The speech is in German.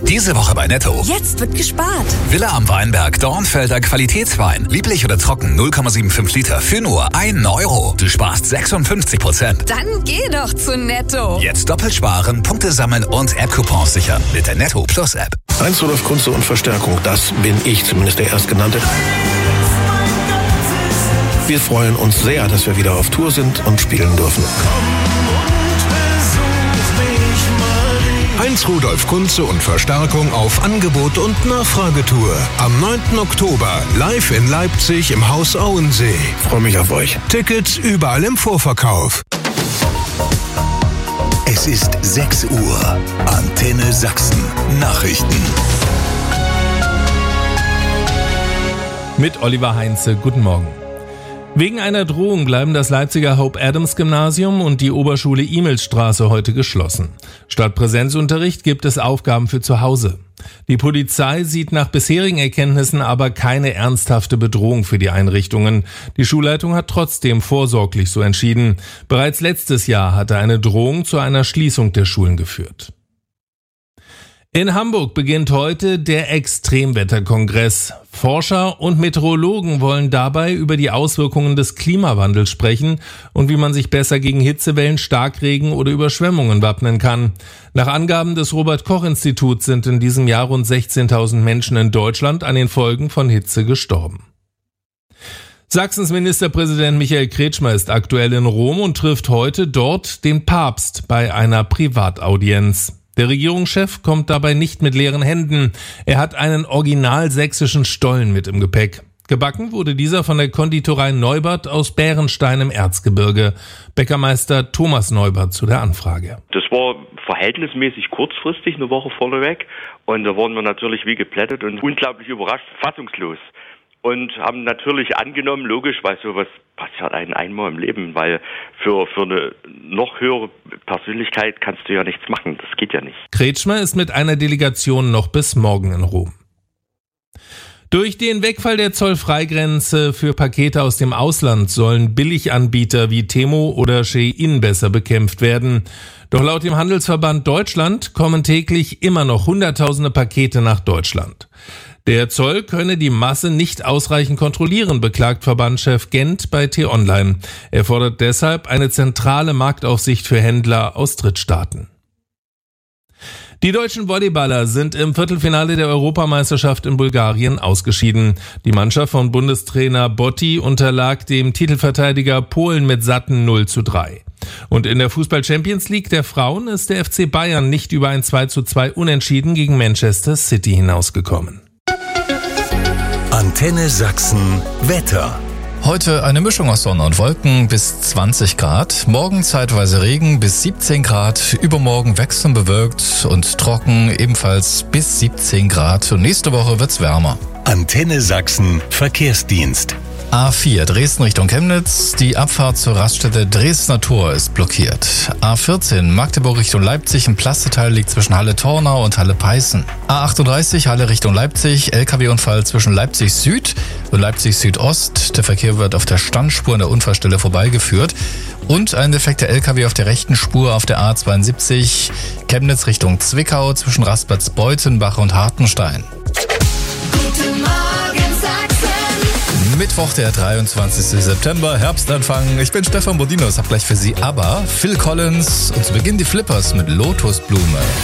Diese Woche bei Netto. Jetzt wird gespart. Villa am Weinberg, Dornfelder Qualitätswein. Lieblich oder trocken, 0,75 Liter für nur 1 Euro. Du sparst 56%. Dann geh doch zu Netto. Jetzt doppelt sparen, Punkte sammeln und App-Coupons sichern mit der Netto Plus App. Heinz Rudolf Kunze und Verstärkung, das bin ich, zumindest der Erstgenannte. Wir freuen uns sehr, dass wir wieder auf Tour sind und spielen dürfen. Heinz Rudolf Kunze und Verstärkung auf Angebot und Nachfragetour. Am 9. Oktober live in Leipzig im Haus Auensee. Freue mich auf euch. Tickets überall im Vorverkauf. Es ist 6 Uhr. Antenne Sachsen. Nachrichten. Mit Oliver Heinze. Guten Morgen. Wegen einer Drohung bleiben das Leipziger Hope-Adams-Gymnasium und die Oberschule Imelsstraße heute geschlossen. Statt Präsenzunterricht gibt es Aufgaben für zu Hause. Die Polizei sieht nach bisherigen Erkenntnissen aber keine ernsthafte Bedrohung für die Einrichtungen. Die Schulleitung hat trotzdem vorsorglich so entschieden. Bereits letztes Jahr hatte eine Drohung zu einer Schließung der Schulen geführt. In Hamburg beginnt heute der Extremwetterkongress. Forscher und Meteorologen wollen dabei über die Auswirkungen des Klimawandels sprechen und wie man sich besser gegen Hitzewellen, Starkregen oder Überschwemmungen wappnen kann. Nach Angaben des Robert-Koch-Instituts sind in diesem Jahr rund 16.000 Menschen in Deutschland an den Folgen von Hitze gestorben. Sachsens Ministerpräsident Michael Kretschmer ist aktuell in Rom und trifft heute dort den Papst bei einer Privataudienz. Der Regierungschef kommt dabei nicht mit leeren Händen. Er hat einen original sächsischen Stollen mit im Gepäck. Gebacken wurde dieser von der Konditorei Neubert aus Bärenstein im Erzgebirge. Bäckermeister Thomas Neubert zu der Anfrage. Das war verhältnismäßig kurzfristig, eine Woche vorneweg. Und da waren wir natürlich wie geplättet und unglaublich überrascht, fassungslos. Und haben natürlich angenommen, logisch, weil sowas passiert einem einmal im Leben, weil für eine noch höhere Persönlichkeit kannst du ja nichts machen, das geht ja nicht. Kretschmer ist mit einer Delegation noch bis morgen in Rom. Durch den Wegfall der Zollfreigrenze für Pakete aus dem Ausland sollen Billiganbieter wie Temu oder Shein besser bekämpft werden. Doch laut dem Handelsverband Deutschland kommen täglich immer noch Hunderttausende Pakete nach Deutschland. Der Zoll könne die Masse nicht ausreichend kontrollieren, beklagt Verbandschef Gent bei T-Online. Er fordert deshalb eine zentrale Marktaufsicht für Händler aus Drittstaaten. Die deutschen Volleyballer sind im Viertelfinale der Europameisterschaft in Bulgarien ausgeschieden. Die Mannschaft von Bundestrainer Botti unterlag dem Titelverteidiger Polen mit satten 0:3. Und in der Fußball-Champions League der Frauen ist der FC Bayern nicht über ein 2:2 Unentschieden gegen Manchester City hinausgekommen. Antenne Sachsen Wetter. Heute eine Mischung aus Sonne und Wolken bis 20 Grad, morgen zeitweise Regen bis 17 Grad, übermorgen wechselnd bewölkt und trocken ebenfalls bis 17 Grad und nächste Woche wird's wärmer. Antenne Sachsen Verkehrsdienst. A4 Dresden Richtung Chemnitz, die Abfahrt zur Raststätte Dresdner Tor ist blockiert. A14 Magdeburg Richtung Leipzig, ein Plasteteil liegt zwischen Halle-Tornau und Halle-Peißen. A38 Halle Richtung Leipzig, LKW-Unfall zwischen Leipzig Süd und Leipzig Südost. Der Verkehr wird auf der Standspur an der Unfallstelle vorbeigeführt. Und ein defekter LKW auf der rechten Spur auf der A72 Chemnitz Richtung Zwickau zwischen Raspberts-Beutenbach und Hartenstein. Mittwoch, der 23. September, Herbstanfang. Ich bin Stefan Bodinos, hab gleich für Sie ABBA, Phil Collins und zu Beginn die Flippers mit Lotusblume.